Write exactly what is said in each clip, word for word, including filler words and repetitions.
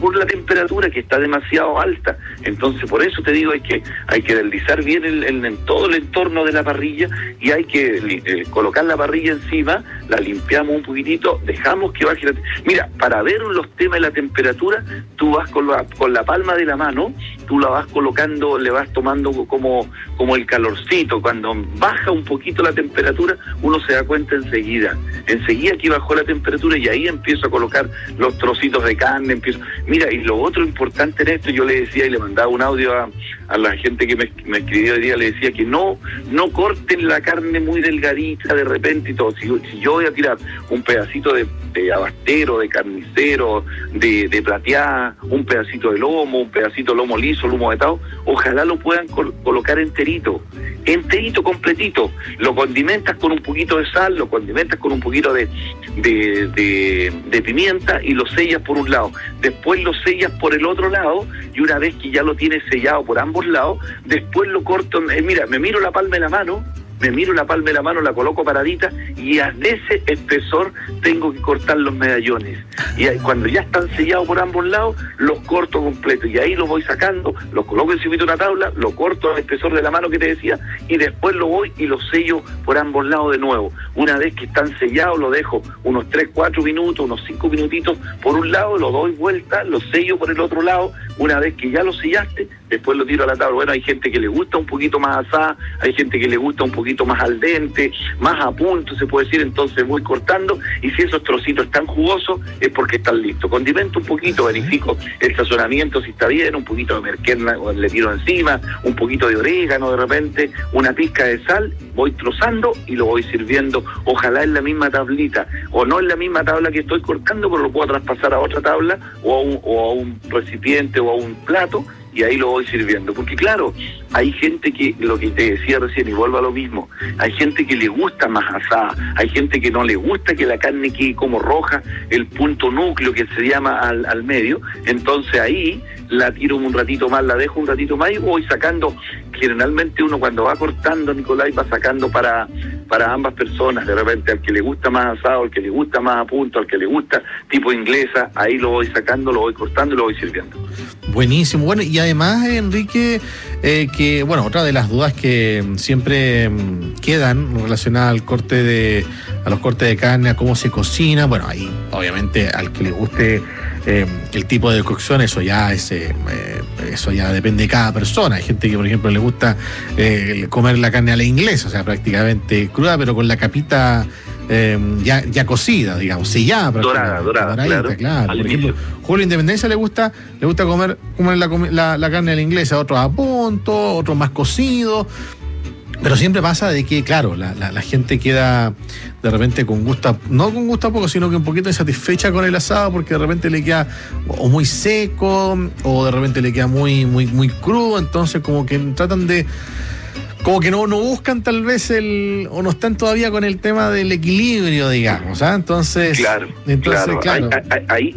por la temperatura que está demasiado alta. Entonces, por eso te digo, hay que hay que deslizar bien el, el, en todo el entorno de la parrilla y hay que eh, colocar la parrilla encima, la limpiamos un poquitito, dejamos que baje la... Mira, para ver los temas de la temperatura, tú vas con la, con la palma de la mano, tú la vas colocando, le vas tomando como, como el calorcito. Cuando baja un poquito la temperatura, uno se da cuenta enseguida. Enseguida que bajó la temperatura y ahí empiezo a colocar los trocitos de carne, empiezo... Mira, y lo otro importante en esto, yo le decía y le mandaba un audio a, a la gente que me, me escribió hoy día, le decía que no, no corten la carne muy delgadita de repente y todo. Si, si yo voy a tirar un pedacito de, de abastero, de carnicero, de, de plateada, un pedacito de lomo, un pedacito de lomo liso, lomo vetado, ojalá lo puedan col- colocar enterito, enterito, completito. Lo condimentas con un poquito de sal, lo condimentas con un poquito de, de, de, de pimienta y lo sellas por un lado. Después lo sellas por el otro lado y una vez que ya lo tienes sellado por ambos lados, después lo corto. Eh, mira, me miro la palma de la mano, me miro la palma de la mano, la coloco paradita y a ese espesor tengo que cortar los medallones. Y ahí, cuando ya están sellados por ambos lados, los corto completo y ahí los voy sacando, los coloco encima de una tabla, lo corto al espesor de la mano que te decía y después lo voy y los sello por ambos lados de nuevo. Una vez que están sellados, lo dejo unos tres, cuatro minutos, unos cinco minutitos por un lado, lo doy vuelta, lo sello por el otro lado. Una vez que ya lo sellaste, después lo tiro a la tabla. Bueno, hay gente que le gusta un poquito más asada, hay gente que le gusta un poquito más al dente, más a punto, se puede decir, entonces voy cortando, y si esos trocitos están jugosos, es porque están listos. Condimento un poquito, verifico el sazonamiento si está bien, un poquito de merquena le tiro encima, un poquito de orégano de repente, una pizca de sal, voy trozando y lo voy sirviendo, ojalá en la misma tablita, o no en la misma tabla que estoy cortando, pero lo puedo traspasar a otra tabla, o a un, o a un recipiente, o a un plato, y ahí lo voy sirviendo. Porque claro, hay gente que, lo que te decía recién, y vuelvo a lo mismo, hay gente que le gusta más asada, hay gente que no le gusta que la carne quede como roja, el punto núcleo que se llama al, al medio, entonces ahí la tiro un ratito más, la dejo un ratito más y voy sacando. Generalmente uno cuando va cortando, Nicolás, va sacando para, para ambas personas, de repente al que le gusta más asado, al que le gusta más a punto, al que le gusta tipo inglesa, ahí lo voy sacando, lo voy cortando y lo voy sirviendo. Buenísimo. Bueno, y además, Enrique, eh, que, bueno, otra de las dudas que siempre quedan relacionadas al corte de, a los cortes de carne, a cómo se cocina, bueno, ahí obviamente al que le guste eh, el tipo de cocción, eso ya es, eh, eso ya depende de cada persona. Hay gente que, por ejemplo, le gusta eh, comer la carne a la inglesa, o sea, prácticamente cruda, pero con la capita Eh, ya, ya cocida, digamos, sellada, dorada, dorada, claro, claro. Por ejemplo, Julio Independencia le gusta, le gusta comer, comer la, la, la carne a la inglesa, otros a punto, otros más cocido, pero siempre pasa de que, claro, la, la, la gente queda de repente con gusto, no con gusto a poco, sino que un poquito insatisfecha con el asado, porque de repente le queda o muy seco, o de repente le queda muy, muy, muy crudo, entonces como que tratan de como que no, no buscan tal vez el, o no están todavía con el tema del equilibrio, digamos, ¿ah? Entonces, claro, entonces, claro, claro. Ahí, ahí,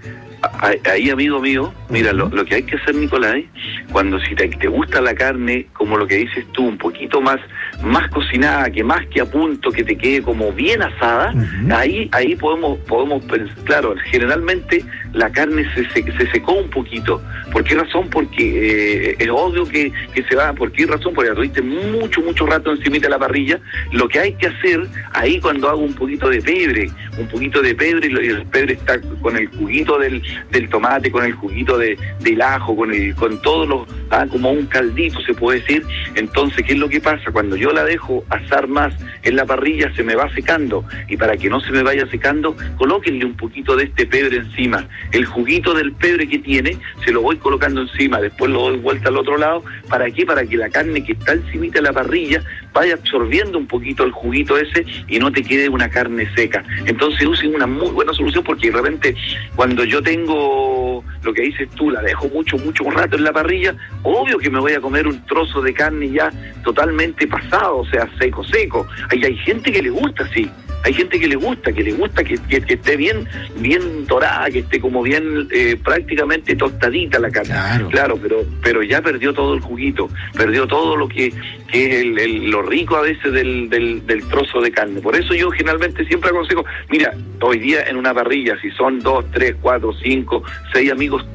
ahí, ahí, amigo mío, mira, uh-huh. lo, lo que hay que hacer, Nicolás, cuando si te, te gusta la carne, como lo que dices tú, un poquito más, más cocinada, que más que a punto, que te quede como bien asada, uh-huh. ahí, ahí podemos, podemos pensar, claro, generalmente la carne se, se, se secó un poquito. ¿Por qué razón? Porque eh, es obvio que, que se va. ¿Por qué razón? Porque la tuviste mucho, mucho rato encima de la parrilla. Lo que hay que hacer ahí cuando hago un poquito de pebre, un poquito de pebre, y el pebre está con el juguito del, del tomate, con el juguito de, del ajo, con el, con todos los, ah, como un caldito se puede decir. Entonces, ¿qué es lo que pasa? Cuando yo la dejo asar más en la parrilla, se me va secando. Y para que no se me vaya secando, colóquenle un poquito de este pebre encima. El juguito del pebre que tiene, se lo voy colocando encima, después lo doy vuelta al otro lado. ¿Para qué? Para que la carne que está encimita de la parrilla vaya absorbiendo un poquito el juguito ese y no te quede una carne seca. Entonces usen una muy buena solución, porque de repente cuando yo tengo lo que dices tú, la dejo mucho, mucho rato en la parrilla, obvio que me voy a comer un trozo de carne ya totalmente pasado, o sea, seco, seco. Ahí hay gente que le gusta así. Hay gente que le gusta, que le gusta que, que, que esté bien, bien dorada, que esté como bien eh, prácticamente tostadita la carne. Claro, claro pero, pero ya perdió todo el juguito, perdió todo lo que, que es el, el, lo rico a veces del, del, del trozo de carne. Por eso yo generalmente siempre aconsejo, mira, hoy día en una parrilla, si son dos, tres, cuatro, cinco, seis amigos,